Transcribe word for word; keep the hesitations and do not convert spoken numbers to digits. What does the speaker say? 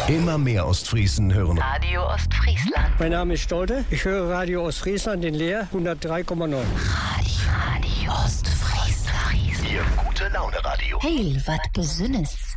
Immer mehr Ostfriesen hören Radio Ostfriesland. Mein Name ist Stolte. Ich höre Radio Ostfriesland in Leer hundertdrei Komma neun. Radio, Radio Ostfriesland. Ihr gute Laune Radio. Heil, wat Besünnes.